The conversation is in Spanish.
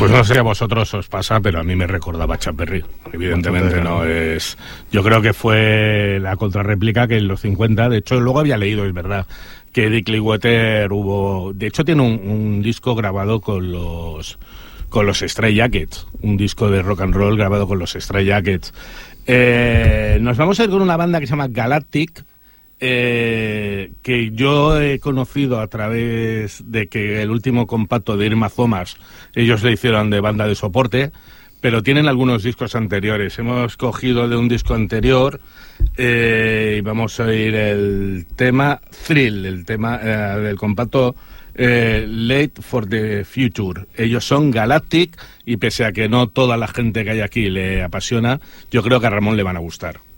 Pues no sé si a vosotros os pasa, pero a mí me recordaba a Chuck Berry. Evidentemente no es... Yo creo que fue la contrarréplica que en los 50, de hecho luego había leído, es verdad, que Dick Leadwetter hubo... De hecho tiene un disco grabado con los Stray Jackets, un disco de rock and roll grabado con los Stray Jackets. Nos vamos a ir con una banda que se llama Galactic, que yo he conocido a través de que el último compacto de Irma Thomas, ellos le hicieron de banda de soporte, pero tienen algunos discos anteriores. Hemos cogido de un disco anterior y vamos a oír el tema Thrill, el tema del compacto Late for the Future. Ellos son Galactic y pese a que no toda la gente que hay aquí le apasiona, yo creo que a Ramón le van a gustar.